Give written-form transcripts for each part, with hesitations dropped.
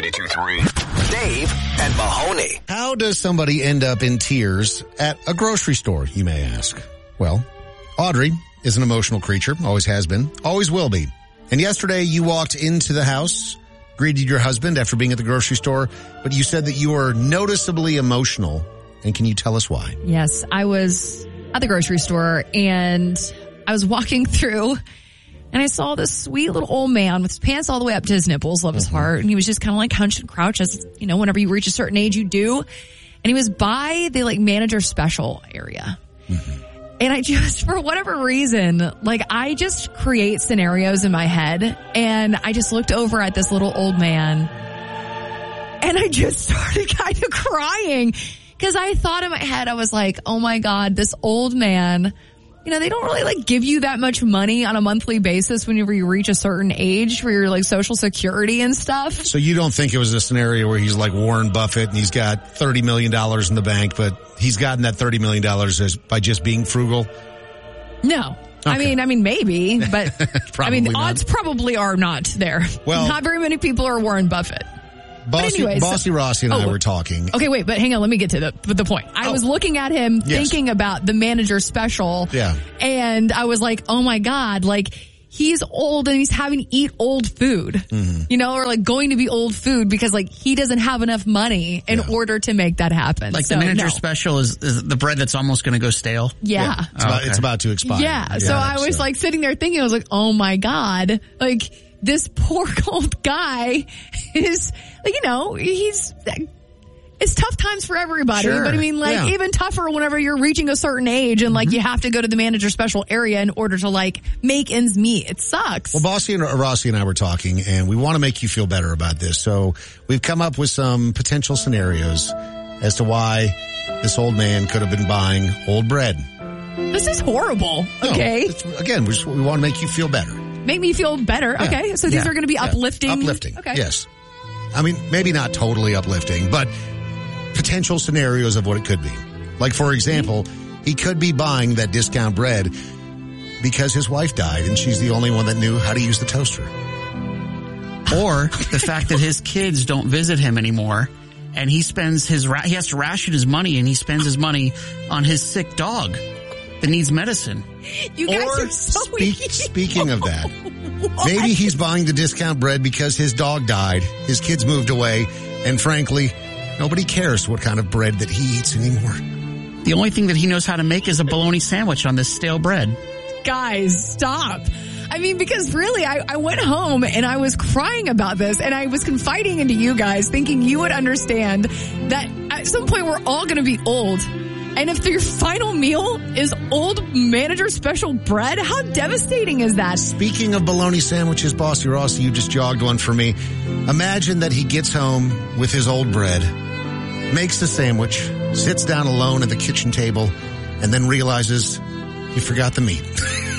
92.3. Dave and Mahoney. How does somebody end up in tears at a grocery store, you may ask? Well, Audrey is an emotional creature, always has been, always will be. And yesterday you walked into the house, greeted your husband after being at the grocery store, but you said that you were noticeably emotional. And can you tell us why? Yes, I was at the grocery store and I was walking through and I saw this sweet little old man with his pants all the way up to his nipples, love his heart. And he was just kind of like hunched and crouched as, you know, whenever you reach a certain age, you do. And he was by the manager special area. Mm-hmm. And I just, for whatever reason, I just create scenarios in my head. And I just looked over at this little old man and I just started kind of crying because I thought in my head, I was like, oh my God, this old man, you know, they don't really give you that much money on a monthly basis whenever you reach a certain age for your social security and stuff. So you don't think it was a scenario where he's like Warren Buffett and he's got $30 million in the bank, but he's gotten that $30 million by just being frugal? No. Okay. I mean, maybe, but the odds probably are not there. Well, not very many people are Warren Buffett. Bossy Rossi and I were talking. Okay, wait, but hang on. Let me get to the point. I was looking at him thinking about the manager special. Yeah. And I was like, oh my God, he's old and he's having to eat old food, or going to be old food because he doesn't have enough money in order to make that happen. The manager special is the bread that's almost going to go stale. Yeah. It's about to expire. Yeah. So I was sitting there thinking, I was like, oh my God, this poor old guy is, it's tough times for everybody, sure. But even tougher whenever you're reaching a certain age and you have to go to the manager special area in order to make ends meet. It sucks. Well, Bossy and Rossi and I were talking and we want to make you feel better about this. So we've come up with some potential scenarios as to why this old man could have been buying old bread. This is horrible. Okay. Again, we want to make you feel better. Make me feel better. Yeah. Okay. So these are going to be uplifting. Uplifting. Okay. Yes. Maybe not totally uplifting, but potential scenarios of what it could be. For example, he could be buying that discount bread because his wife died and she's the only one that knew how to use the toaster. Or the fact that his kids don't visit him anymore and he spends he has to ration his money and he spends his money on his sick dog that needs medicine. You guys are so Speaking of that, maybe he's buying the discount bread because his dog died, his kids moved away, and frankly, nobody cares what kind of bread that he eats anymore. The only thing that he knows how to make is a bologna sandwich on this stale bread. Guys, stop. Because really, I went home and I was crying about this and I was confiding into you guys thinking you would understand that at some point we're all going to be old. And if your final meal is old manager special bread, how devastating is that? Speaking of bologna sandwiches, Bossy Rossi, you just jogged one for me. Imagine that he gets home with his old bread, makes the sandwich, sits down alone at the kitchen table, and then realizes he forgot the meat.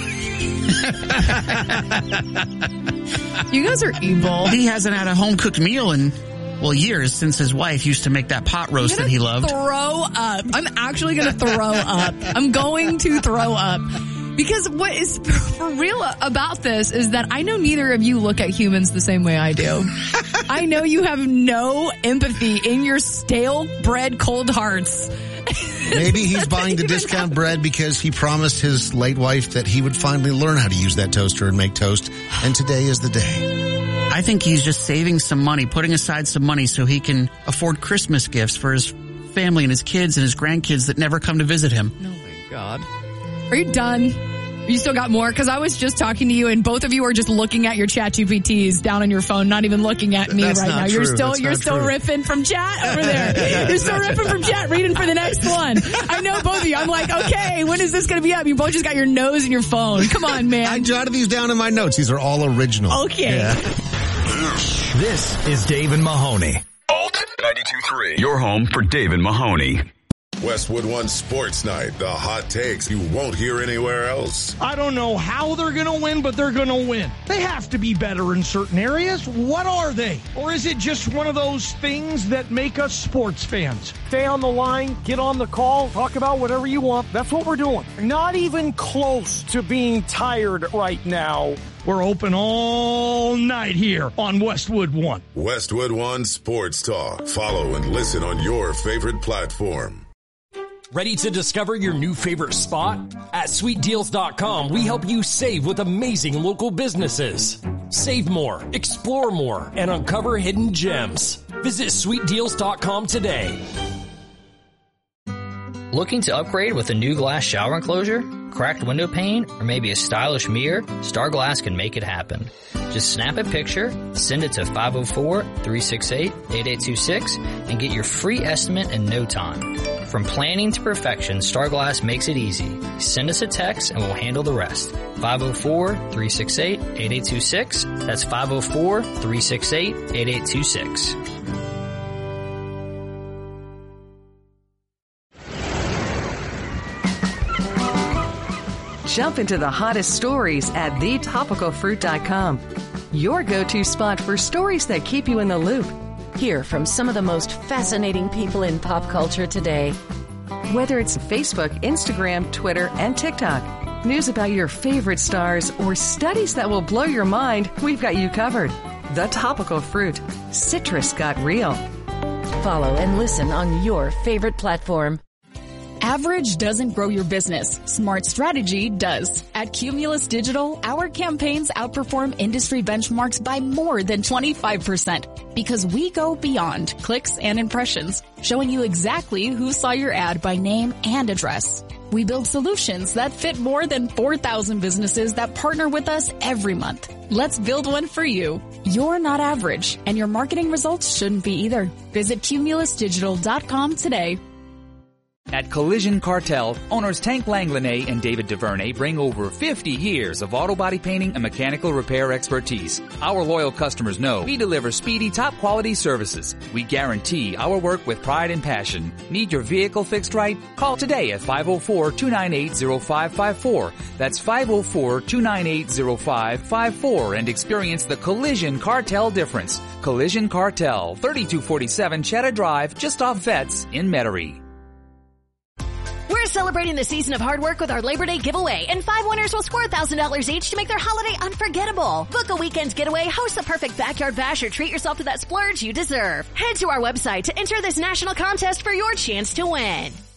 You guys are evil. He hasn't had a home-cooked meal in years since his wife used to make that pot roast that he loved. Throw up. I'm actually going to throw up. I'm going to throw up. Because what is for real about this is that I know neither of you look at humans the same way I do. I know you have no empathy in your stale bread cold hearts. Maybe he's buying the discount bread because he promised his late wife that he would finally learn how to use that toaster and make toast. And today is the day. I think he's just saving some money, putting aside some money so he can afford Christmas gifts for his family and his kids and his grandkids that never come to visit him. Oh my God. Are you done? You still got more? Because I was just talking to you and both of you are just looking at your ChatGPTs down on your phone, not even looking at me right now. True. You're still riffing from chat over there. You're still riffing from chat, reading for the next one. I know both of you. I'm like, okay, when is this going to be up? You both just got your nose in your phone. Come on, man. I jotted these down in my notes. These are all original. Okay. Yeah. This is Dave and Mahoney. Alt 92.3. Your home for Dave and Mahoney. Westwood One Sports Night, the hot takes you won't hear anywhere else. I don't know how they're going to win, but they're going to win. They have to be better in certain areas. What are they? Or is it just one of those things that make us sports fans? Stay on the line, get on the call, talk about whatever you want. That's what we're doing. Not even close to being tired right now. We're open all night here on Westwood One. Westwood One Sports Talk. Follow and listen on your favorite platform. Ready to discover your new favorite spot? At SweetDeals.com, we help you save with amazing local businesses. Save more, explore more, and uncover hidden gems. Visit SweetDeals.com today. Looking to upgrade with a new glass shower enclosure, cracked window pane, or maybe a stylish mirror? Star Glass can make it happen. Just snap a picture, send it to 504-368-8826, and get your free estimate in no time. From planning to perfection, Star Glass makes it easy. Send us a text and we'll handle the rest. 504-368-8826. That's 504-368-8826. Jump into the hottest stories at thetopicalfruit.com. Your go-to spot for stories that keep you in the loop. Hear from some of the most fascinating people in pop culture today. Whether it's Facebook, Instagram, Twitter, and TikTok, news about your favorite stars, or studies that will blow your mind, we've got you covered. The Topical Fruit. Citrus got real. Follow and listen on your favorite platform. Average doesn't grow your business. Smart strategy does. At Cumulus Digital, our campaigns outperform industry benchmarks by more than 25% because we go beyond clicks and impressions, showing you exactly who saw your ad by name and address. We build solutions that fit more than 4,000 businesses that partner with us every month. Let's build one for you. You're not average, and your marketing results shouldn't be either. Visit cumulusdigital.com today. At Collision Cartel, owners Tank Langlanay and David DuVernay bring over 50 years of auto body painting and mechanical repair expertise. Our loyal customers know we deliver speedy, top-quality services. We guarantee our work with pride and passion. Need your vehicle fixed right? Call today at 504-298-0554. That's 504-298-0554 and experience the Collision Cartel difference. Collision Cartel, 3247 Cheddar Drive, just off Vets in Metairie. We're celebrating the season of hard work with our Labor Day giveaway, and 5 winners will score $1,000 each to make their holiday unforgettable. Book a weekend getaway, host the perfect backyard bash, or treat yourself to that splurge you deserve. Head to our website to enter this national contest for your chance to win.